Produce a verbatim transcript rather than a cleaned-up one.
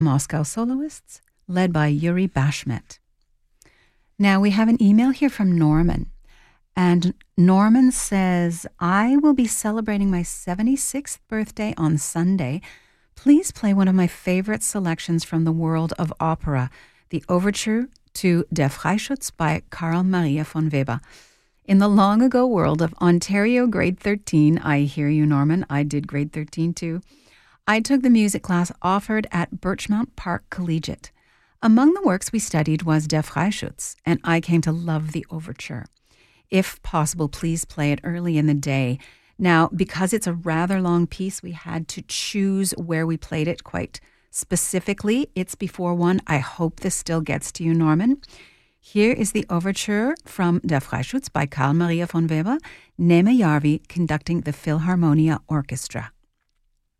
Moscow Soloists, led by Yuri Bashmet. Now we have an email here from Norman, and Norman says, I will be celebrating my seventy-sixth birthday on Sunday. Please play one of my favorite selections from the world of opera, the overture to Der Freischütz by Carl Maria von Weber. In the long ago world of Ontario grade thirteen, I hear you, Norman, I did grade thirteen too, I took the music class offered at Birchmount Park Collegiate. Among the works we studied was Der Freischütz, and I came to love the overture. If possible, please play it early in the day. Now, because it's a rather long piece, we had to choose where we played it quite specifically. It's before one. I hope this still gets to you, Norman. Here is the overture from Der Freischütz by Carl Maria von Weber, Neme Jarvi conducting the Philharmonia Orchestra.